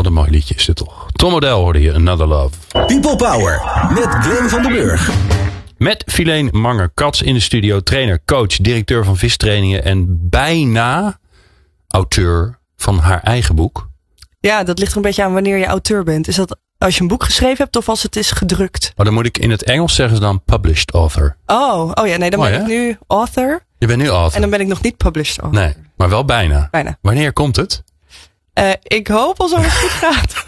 een mooi liedje is dit toch. Tom Odell hoorde je, Another Love. People Power met Glenn van den Burg. Met Filene Manger-Kats in de studio. Trainer, coach, directeur van vistrainingen. En bijna auteur van haar eigen boek. Ja, dat ligt er een beetje aan wanneer je auteur bent. Is dat als je een boek geschreven hebt of als het is gedrukt? Maar dan moet ik in het Engels zeggen dan published author. Oh ja, nee, dan ben ik nu author. Je bent nu author. En dan ben ik nog niet published author. Nee, maar wel bijna. Bijna. Wanneer komt het? Ik hoop als het goed gaat.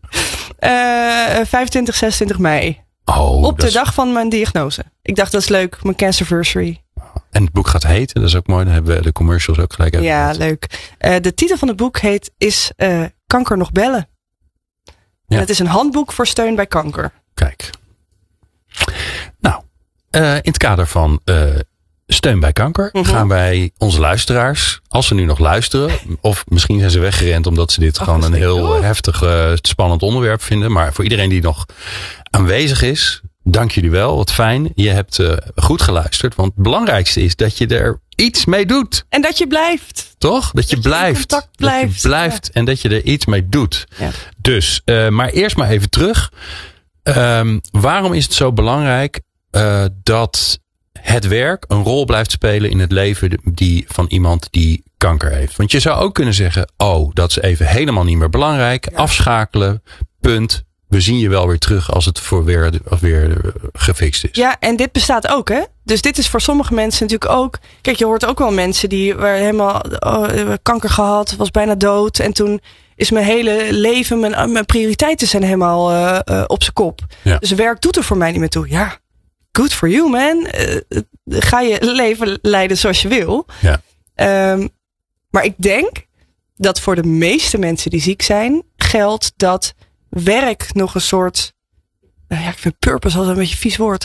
25, 26 mei. Op de dag van mijn diagnose. Ik dacht, dat is leuk. Mijn cancerversary. En het boek gaat heten. Dat is ook mooi. Dan hebben we de commercials ook gelijk uit. Ja, leuk. De titel van het boek is Kanker nog bellen. Ja. En het is een handboek voor steun bij kanker. Kijk. Nou, in het kader van steun bij kanker gaan wij onze luisteraars, als ze nu nog luisteren, of misschien zijn ze weggerend omdat ze dit gewoon een heel heftig, spannend onderwerp vinden. Maar voor iedereen die nog aanwezig is, dank jullie wel. Wat fijn. Je hebt goed geluisterd. Want het belangrijkste is dat je er iets mee doet. En dat je blijft. Toch? Dat je blijft. Dat je blijft en dat je er iets mee doet. Ja. Dus, maar eerst maar even terug. Waarom is het zo belangrijk dat het werk een rol blijft spelen in het leven van iemand die kanker heeft? Want je zou ook kunnen zeggen, dat is even helemaal niet meer belangrijk. Ja. Afschakelen, punt. We zien je wel weer terug als het weer gefixt is. Ja, en dit bestaat ook, hè? Dus dit is voor sommige mensen natuurlijk ook. Kijk, je hoort ook wel mensen die waren helemaal kanker gehad, was bijna dood. En toen is mijn hele leven, mijn prioriteiten zijn helemaal op zijn kop. Ja. Dus werk doet er voor mij niet meer toe. Ja, good for you, man. Ga je leven leiden zoals je wil. Ja. Maar ik denk dat voor de meeste mensen die ziek zijn, geldt dat werk nog een soort, ik vind purpose altijd een beetje een vies woord.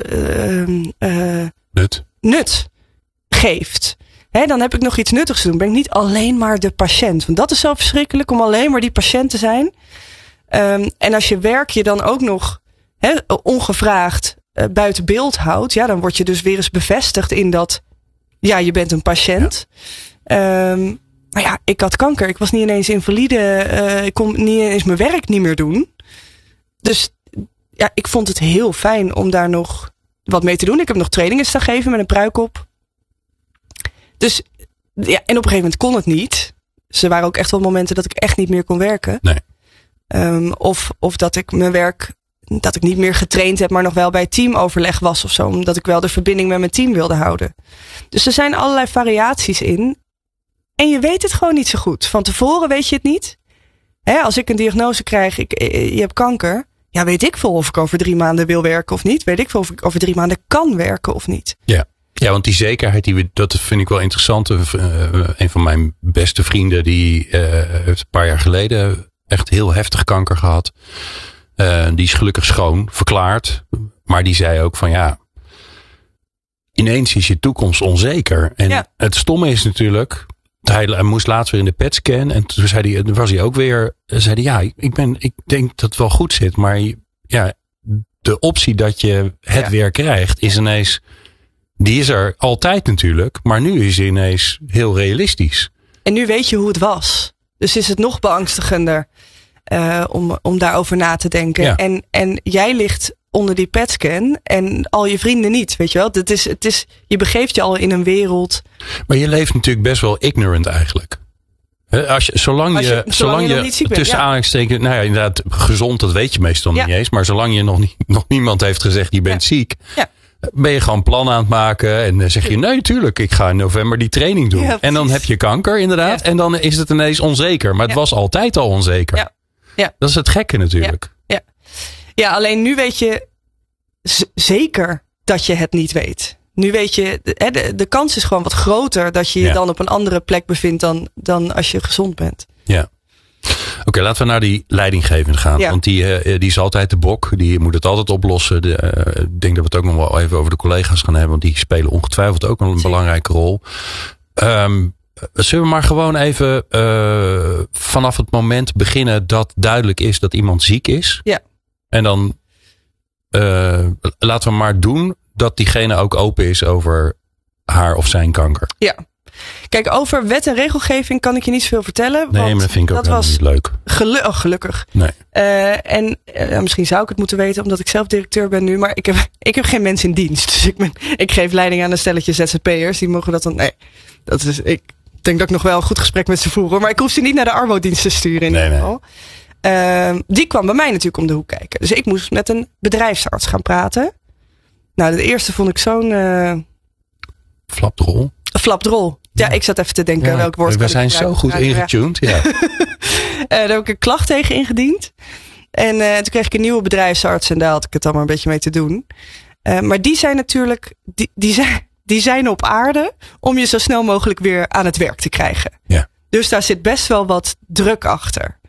Nut geeft. Dan heb ik nog iets nuttigs te doen. Ben ik niet alleen maar de patiënt. Want dat is zo verschrikkelijk om alleen maar die patiënt te zijn. En als je werk je dan ook nog ongevraagd buiten beeld houdt. Ja, dan word je dus weer eens bevestigd in dat, je bent een patiënt. Ja. Maar ja, ik had kanker. Ik was niet ineens invalide. Ik kon niet ineens mijn werk niet meer doen. Dus ja, ik vond het heel fijn om daar nog wat mee te doen. Ik heb nog trainingen staan geven met een pruik op. Dus ja, en op een gegeven moment kon het niet. Dus er waren ook echt wel momenten dat ik echt niet meer kon werken. Nee. Of dat ik mijn werk, dat ik niet meer getraind heb, maar nog wel bij teamoverleg was of zo. Omdat ik wel de verbinding met mijn team wilde houden. Dus er zijn allerlei variaties in. En je weet het gewoon niet zo goed. Van tevoren weet je het niet. Als ik een diagnose krijg, je hebt kanker. Ja, weet ik veel of ik over 3 maanden wil werken of niet. Weet ik veel of ik over 3 maanden kan werken of niet. Ja, want die zekerheid, dat vind ik wel interessant. Een van mijn beste vrienden, die heeft een paar jaar geleden echt heel heftig kanker gehad. Die is gelukkig schoon, verklaard. Maar die zei ook van ineens is je toekomst onzeker. En het stomme is natuurlijk, hij moest laatst weer in de PET-scan. En toen was hij ook weer, ik denk dat het wel goed zit. Maar de optie dat je het weer krijgt is ineens, die is er altijd natuurlijk. Maar nu is hij ineens heel realistisch. En nu weet je hoe het was. Dus is het nog beangstigender om daarover na te denken. Ja. En jij ligt onder die PET-scan en al je vrienden niet, weet je wel. Het is, je begeeft je al in een wereld. Maar je leeft natuurlijk best wel ignorant eigenlijk. Zolang je tussen aanhalingstekens, inderdaad gezond, dat weet je meestal niet eens. Maar zolang je nog niemand heeft gezegd je bent ziek, ben je gewoon plannen aan het maken. En dan zeg je, nee, tuurlijk, ik ga in november die training doen. En dan heb je kanker inderdaad. En dan is het ineens onzeker. Maar het was altijd al onzeker. Ja. Dat is het gekke natuurlijk. Ja, alleen nu weet je zeker dat je het niet weet. Nu weet je, de kans is gewoon wat groter dat je je dan op een andere plek bevindt dan als je gezond bent. Ja. Oké, laten we naar die leidinggevende gaan. Ja. Want die is altijd de bok. Die moet het altijd oplossen. Ik denk dat we het ook nog wel even over de collega's gaan hebben. Want die spelen ongetwijfeld ook wel een belangrijke rol. Zullen we maar gewoon even vanaf het moment beginnen dat duidelijk is dat iemand ziek is. Ja. En dan laten we maar doen dat diegene ook open is over haar of zijn kanker. Ja. Kijk, over wet en regelgeving kan ik je niet zoveel vertellen. Nee, maar dat vind ik ook helemaal niet leuk. Gelukkig. Nee. Misschien zou ik het moeten weten, omdat ik zelf directeur ben nu. Maar ik heb geen mensen in dienst. Dus ik geef leiding aan een stelletje ZZP'ers. Die mogen dat dan... Nee, ik denk dat ik nog wel een goed gesprek met ze voer. Hoor. Maar ik hoef ze niet naar de armoedienst te sturen in ieder geval. Die kwam bij mij natuurlijk om de hoek kijken. Dus ik moest met een bedrijfsarts gaan praten. Nou, de eerste vond ik zo'n... Flapdrol. Ja, ik zat even te denken welk woord. We zijn zo goed ingetuned. Ja. Daar heb ik een klacht tegen ingediend. En toen kreeg ik een nieuwe bedrijfsarts. En daar had ik het allemaal een beetje mee te doen. Maar die zijn natuurlijk... Die zijn op aarde om je zo snel mogelijk weer aan het werk te krijgen. Ja. Dus daar zit best wel wat druk achter.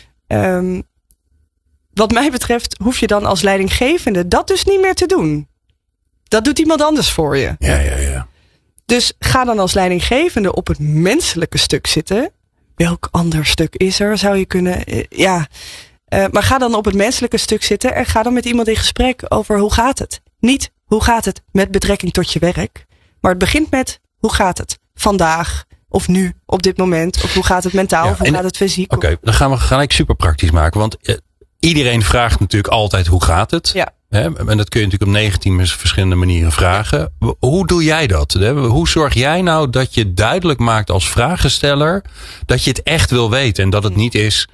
Wat mij betreft hoef je dan als leidinggevende dat dus niet meer te doen. Dat doet iemand anders voor je. Ja. Dus ga dan als leidinggevende op het menselijke stuk zitten. Welk ander stuk is er, zou je kunnen... maar ga dan op het menselijke stuk zitten en ga dan met iemand in gesprek over hoe gaat het. Niet hoe gaat het met betrekking tot je werk. Maar het begint met hoe gaat het vandaag of nu op dit moment. Of hoe gaat het mentaal of hoe gaat het fysiek. Oké, dan gaan we gelijk super praktisch maken. Want iedereen vraagt natuurlijk altijd hoe gaat het. Ja. En dat kun je natuurlijk op 19 verschillende manieren vragen. Hoe doe jij dat? Hoe zorg jij nou dat je duidelijk maakt als vragensteller dat je het echt wil weten. En dat het niet is,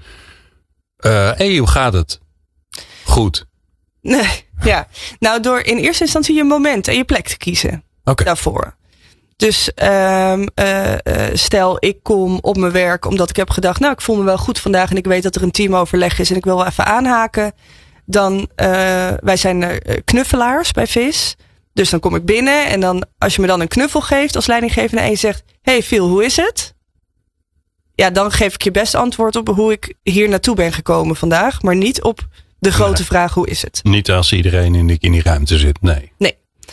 hoe gaat het? Goed. Nee, ja. Nou, door in eerste instantie je moment en je plek te kiezen. Daarvoor. Dus stel ik kom op mijn werk omdat ik heb gedacht, nou ik voel me wel goed vandaag en ik weet dat er een teamoverleg is en ik wil wel even aanhaken. Dan, wij zijn knuffelaars bij VIS. Dus dan kom ik binnen en dan, als je me dan een knuffel geeft als leidinggevende en je zegt, hey Phil, hoe is het? Ja, dan geef ik je best antwoord op hoe ik hier naartoe ben gekomen vandaag. Maar niet op de grote vraag, hoe is het? Niet als iedereen in die ruimte zit, nee. Nee.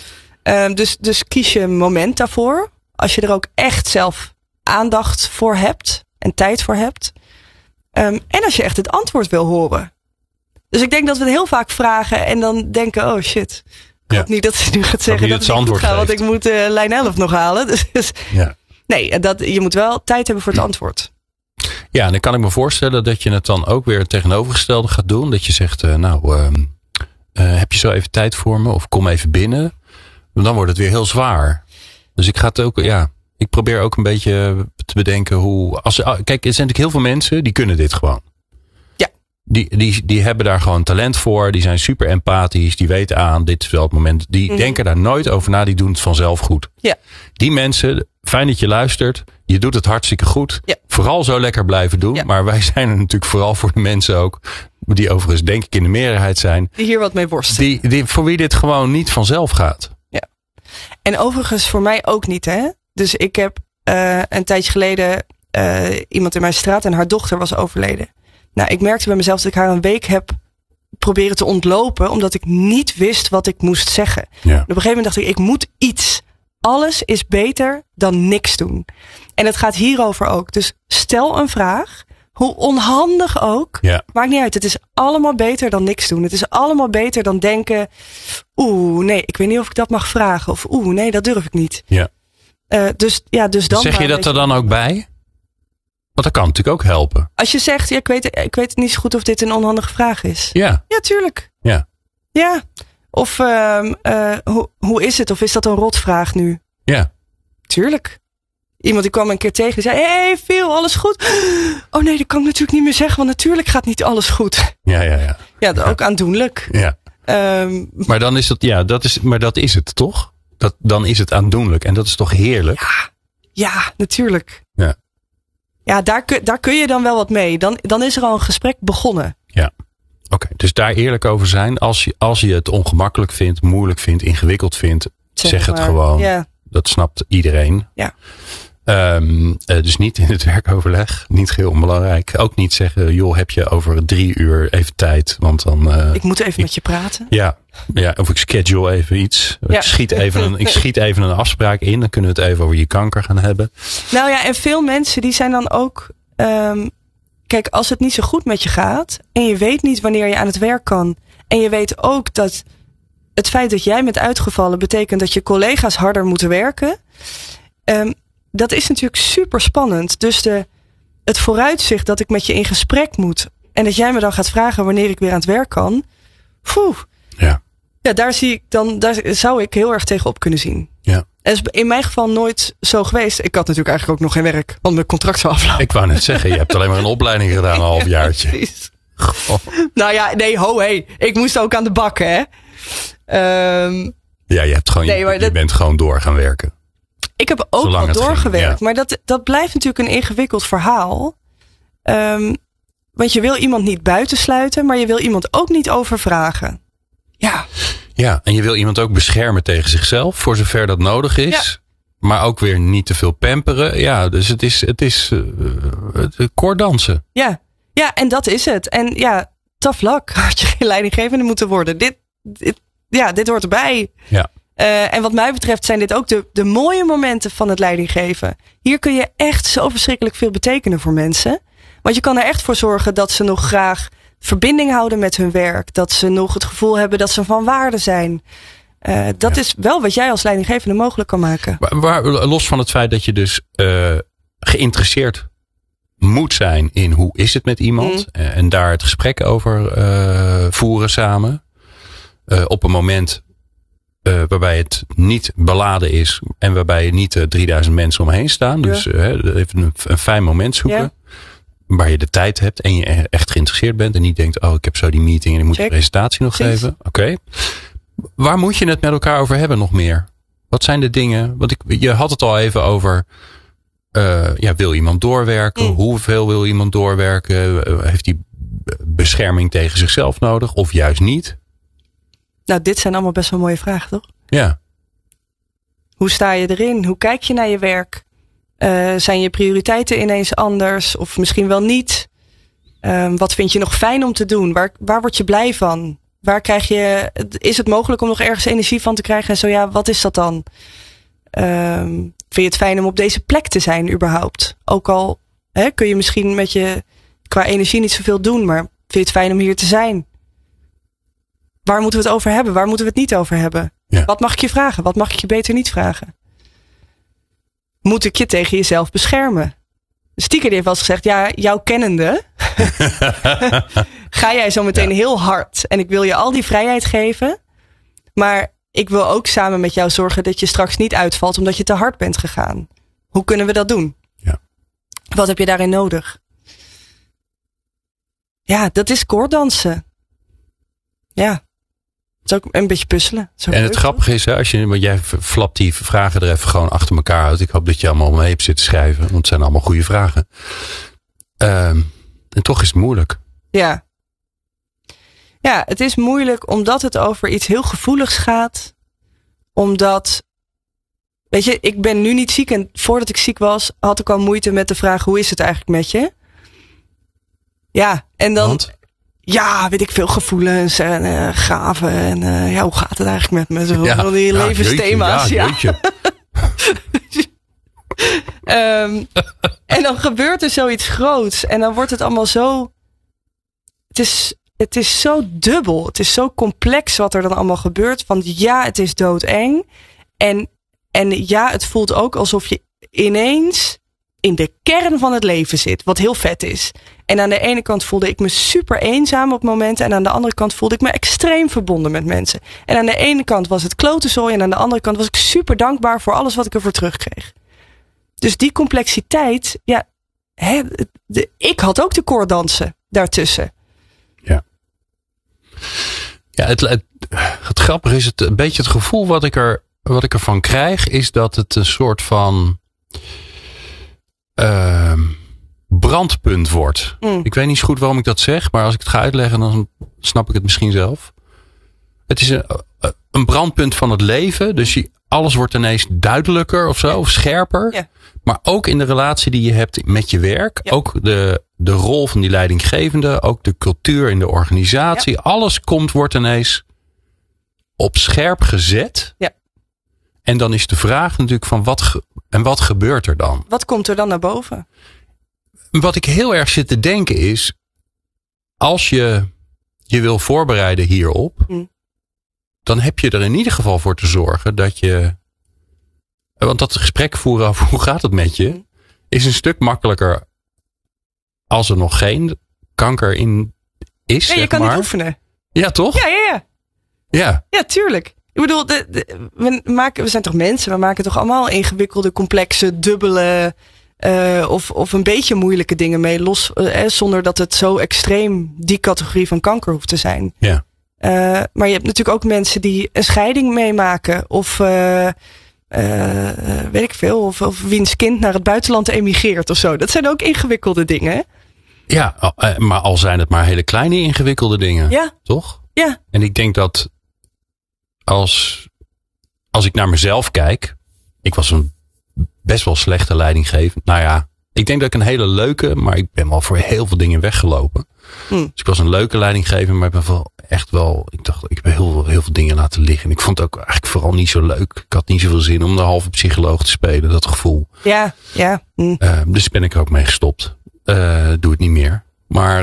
Dus kies je een moment daarvoor. Als je er ook echt zelf aandacht voor hebt en tijd voor hebt. En als je echt het antwoord wil horen. Dus ik denk dat we het heel vaak vragen en dan denken, oh shit. Ik hoop niet dat ze nu gaat zeggen dat het niet goed gaat, want ik moet lijn 11 nog halen. Dus, nee, je moet wel tijd hebben voor het antwoord. Ja, en dan kan ik me voorstellen dat je het dan ook weer het tegenovergestelde gaat doen. Dat je zegt, heb je zo even tijd voor me? Of kom even binnen. Dan wordt het weer heel zwaar. Dus ik ga het ook, ik probeer ook een beetje te bedenken hoe... Kijk, er zijn natuurlijk heel veel mensen die kunnen dit gewoon. Ja. Die hebben daar gewoon talent voor. Die zijn super empathisch. Die weten aan, dit is wel het moment. Die denken daar nooit over na. Die doen het vanzelf goed. Ja. Die mensen, fijn dat je luistert. Je doet het hartstikke goed. Ja. Vooral zo lekker blijven doen. Ja. Maar wij zijn er natuurlijk vooral voor de mensen ook. Die overigens denk ik in de meerderheid zijn. Die hier wat mee worstelen. Voor wie dit gewoon niet vanzelf gaat. Ja. En overigens voor mij ook niet, hè. Dus ik heb een tijdje geleden iemand in mijn straat en haar dochter was overleden. Nou, ik merkte bij mezelf dat ik haar een week heb proberen te ontlopen. Omdat ik niet wist wat ik moest zeggen. Ja. En op een gegeven moment dacht ik moet iets. Alles is beter dan niks doen. En het gaat hierover ook. Dus stel een vraag. Hoe onhandig ook. Ja. Maakt niet uit. Het is allemaal beter dan niks doen. Het is allemaal beter dan denken. Nee, ik weet niet of ik dat mag vragen. Of nee, dat durf ik niet. Ja. Dus dan. Zeg je dat er dan ook bij? Want dat kan natuurlijk ook helpen. Als je zegt, ik weet niet zo goed of dit een onhandige vraag is. Ja. Ja, tuurlijk. Ja. Ja. Of hoe is het? Of is dat een rotvraag nu? Ja. Tuurlijk. Iemand die kwam een keer tegen en zei, hey Phil, alles goed? Oh nee, dat kan ik natuurlijk niet meer zeggen, want natuurlijk gaat niet alles goed. Ja. Ja, ook aandoenlijk. Ja. Maar dan is het, maar dat is het toch? Dan is het aandoenlijk en dat is toch heerlijk? Ja, natuurlijk. Ja. Ja, daar kun je dan wel wat mee. Dan is er al een gesprek begonnen. Ja. Oké, dus daar eerlijk over zijn. Als je het ongemakkelijk vindt, moeilijk vindt, ingewikkeld vindt, zeg het gewoon. Ja. Dat snapt iedereen. Ja. Dus niet in het werkoverleg. Niet heel onbelangrijk. Ook niet zeggen, joh, heb je over 3 uur even tijd? Want dan... ik moet even met je praten. Ja, of ik schedule even iets. Ja. Ik schiet even een afspraak in. Dan kunnen we het even over je kanker gaan hebben. Nou ja, en veel mensen die zijn dan ook... kijk, als het niet zo goed met je gaat... en je weet niet wanneer je aan het werk kan... en je weet ook dat het feit dat jij bent uitgevallen... betekent dat je collega's harder moeten werken... dat is natuurlijk super spannend. Dus het vooruitzicht dat ik met je in gesprek moet. En dat jij me dan gaat vragen wanneer ik weer aan het werk kan. Ja, daar zou ik heel erg tegenop kunnen zien. Ja. Dat is in mijn geval nooit zo geweest. Ik had natuurlijk eigenlijk ook nog geen werk, want mijn contract zou aflopen. Ik wou net zeggen, je hebt alleen maar een opleiding gedaan, een halfjaartje. Precies. Nou ja, nee, ik moest ook aan de bak, hè. Ja, je hebt gewoon, je bent gewoon door gaan werken. Ik heb ook wel doorgewerkt, maar dat blijft natuurlijk een ingewikkeld verhaal. Want je wil iemand niet buitensluiten, maar je wil iemand ook niet overvragen. Ja, en je wil iemand ook beschermen tegen zichzelf, voor zover dat nodig is. Ja. Maar ook weer niet te veel pamperen. Ja, dus het is koorddansen. Ja, en dat is het. En ja, tough luck. Had je geen leidinggevende moeten worden. Dit hoort erbij. Ja. En wat mij betreft zijn dit ook de mooie momenten van het leidinggeven. Hier kun je echt zo verschrikkelijk veel betekenen voor mensen. Want je kan er echt voor zorgen dat ze nog graag verbinding houden met hun werk. Dat ze nog het gevoel hebben dat ze van waarde zijn. Dat is wel wat jij als leidinggevende mogelijk kan maken. Maar los van het feit dat je dus geïnteresseerd moet zijn in hoe is het met iemand. En daar het gesprek over voeren samen. Op een moment waarbij het niet beladen is. En waarbij niet 3000 mensen omheen staan. Dus even een fijn moment zoeken. Ja. Waar je de tijd hebt en je echt geïnteresseerd bent. En niet denkt, ik heb zo die meeting en ik moet de presentatie nog geven. Oké. Waar moet je het met elkaar over hebben nog meer? Wat zijn de dingen? Want je had het al even over. Wil iemand doorwerken? Hoeveel wil iemand doorwerken? Heeft hij bescherming tegen zichzelf nodig? Of juist niet? Nou, dit zijn allemaal best wel mooie vragen, toch? Ja. Hoe sta je erin? Hoe kijk je naar je werk? Zijn je prioriteiten ineens anders? Of misschien wel niet? Wat vind je nog fijn om te doen? Waar word je blij van? Waar is het mogelijk om nog ergens energie van te krijgen? En zo ja, wat is dat dan? Vind je het fijn om op deze plek te zijn überhaupt? Ook al kun je misschien met je qua energie niet zoveel doen. Maar vind je het fijn om hier te zijn? Waar moeten we het over hebben? Waar moeten we het niet over hebben? Ja. Wat mag ik je vragen? Wat mag ik je beter niet vragen? Moet ik je tegen jezelf beschermen? Stieker die heeft wel eens gezegd, ja, jouw kennende ga jij zo meteen heel hard. En ik wil je al die vrijheid geven. Maar ik wil ook samen met jou zorgen dat je straks niet uitvalt omdat je te hard bent gegaan. Hoe kunnen we dat doen? Ja. Wat heb je daarin nodig? Ja, dat is koorddansen. Ja. Het is ook een beetje puzzelen. En het grappige is, want jij flapt die vragen er even gewoon achter elkaar uit. Ik hoop dat je allemaal mee hebt zitten schrijven. Want het zijn allemaal goede vragen. En toch is het moeilijk. Ja. Ja, het is moeilijk omdat het over iets heel gevoeligs gaat. Omdat, weet je, ik ben nu niet ziek. En voordat ik ziek was, had ik al moeite met de vraag, hoe is het eigenlijk met je? Ja, en dan... Want? Ja, weet ik veel, gevoelens en gaven. En hoe gaat het eigenlijk met me? Zo die levensthema's. Jeetje. En dan gebeurt er zoiets groots. En dan wordt het allemaal zo... Het is zo dubbel. Het is zo complex wat er dan allemaal gebeurt. Want ja, het is doodeng. En ja, het voelt ook alsof je ineens in de kern van het leven zit. Wat heel vet is. En aan de ene kant voelde ik me super eenzaam op momenten. En aan de andere kant voelde ik me extreem verbonden met mensen. En aan de ene kant was het klotenzooi. En aan de andere kant was ik super dankbaar voor alles wat ik ervoor terugkreeg. Dus die complexiteit. Ja, ik had ook de koorddansen daartussen. Ja. Ja, het grappige is, een beetje het gevoel wat ik ervan krijg. Is dat het een soort van... brandpunt wordt. Ik weet niet zo goed waarom ik dat zeg, maar als ik het ga uitleggen, dan snap ik het misschien zelf. Het is een brandpunt van het leven, dus alles wordt ineens duidelijker of zo, of scherper. Ja. Maar ook in de relatie die je hebt met je werk, ook de rol van die leidinggevende, ook de cultuur in de organisatie, alles wordt ineens op scherp gezet. Ja. En dan is de vraag natuurlijk van wat gebeurt er dan? Wat komt er dan naar boven? Wat ik heel erg zit te denken is, als je wil voorbereiden hierop, dan heb je er in ieder geval voor te zorgen dat je Want dat gesprek voeren over hoe gaat het met je, is een stuk makkelijker als er nog geen kanker in is. Ja, je kan niet oefenen. Ja, toch? Ja, tuurlijk. Ik bedoel, we zijn toch mensen? We maken toch allemaal ingewikkelde, complexe, dubbele of een beetje moeilijke dingen mee. Zonder dat het zo extreem die categorie van kanker hoeft te zijn. Ja. Maar je hebt natuurlijk ook mensen die een scheiding meemaken. Of weet ik veel. Of wiens kind naar het buitenland emigreert of zo. Dat zijn ook ingewikkelde dingen. Hè? Ja, maar al zijn het maar hele kleine ingewikkelde dingen. Ja. Toch? Ja. En ik denk dat als ik naar mezelf kijk. Ik was een best wel slechte leidinggever. Nou ja, ik denk dat ik een hele leuke, maar ik ben wel voor heel veel dingen weggelopen. Dus ik was een leuke leidinggever, maar ik ben wel echt wel. Ik dacht, ik heb heel veel dingen laten liggen. En ik vond het ook eigenlijk vooral niet zo leuk. Ik had niet zoveel zin om de halve psycholoog te spelen, dat gevoel. Ja. Dus ben ik er ook mee gestopt. Doe het niet meer. Maar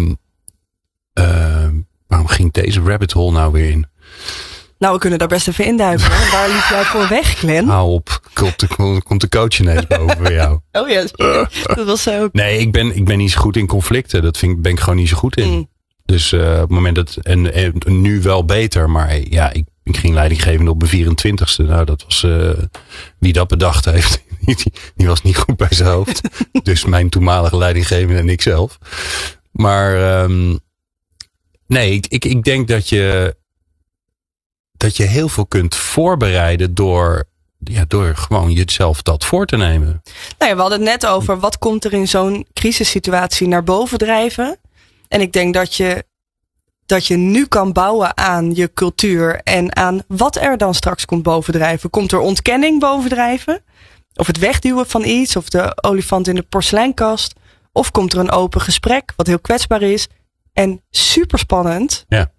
waarom ging deze rabbit hole nou weer in? Nou, we kunnen daar best even induiken. Waar liep jij voor weg, Glenn? Hou op. Komt de coach ineens boven bij jou. Oh ja, dat was zo ook. Nee, ik ben niet zo goed in conflicten. Ben ik gewoon niet zo goed in. Dus op het moment dat. En nu wel beter. Maar ja, ik ging leidinggevende op mijn 24ste. Nou, dat was. Wie dat bedacht heeft. Die was niet goed bij zijn hoofd. Dus mijn toenmalige leidinggevende en ik zelf. Maar. Nee, ik denk dat je heel veel kunt voorbereiden door gewoon jezelf dat voor te nemen. Nou ja, we hadden het net over wat komt er in zo'n crisissituatie naar boven drijven. En ik denk dat je nu kan bouwen aan je cultuur en aan wat er dan straks komt bovendrijven. Komt er ontkenning bovendrijven? Of het wegduwen van iets? Of de olifant in de porseleinkast? Of komt er een open gesprek wat heel kwetsbaar is en super spannend? Ja.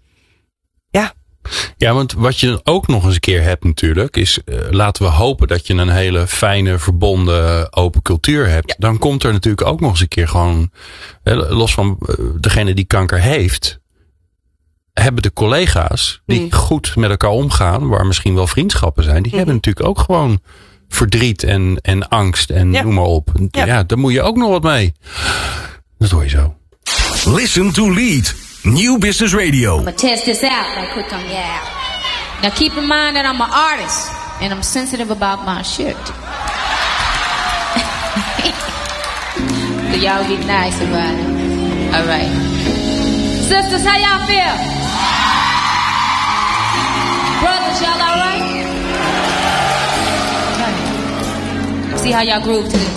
Ja, want wat je ook nog eens een keer hebt natuurlijk is, laten we hopen dat je een hele fijne, verbonden, open cultuur hebt. Ja. Dan komt er natuurlijk ook nog eens een keer gewoon, los van degene die kanker heeft, hebben de collega's die goed met elkaar omgaan, waar misschien wel vriendschappen zijn, die hebben natuurlijk ook gewoon verdriet en angst en noem maar op. Ja, daar moet je ook nog wat mee. Dat hoor je zo. Listen to Lead. New Business Radio. I'm gonna test this out right quick on you out. Now keep in mind that I'm an artist and I'm sensitive about my shit. So y'all get nice about it. All right. Sisters, how y'all feel? Brothers, y'all all right? See how y'all groove to this.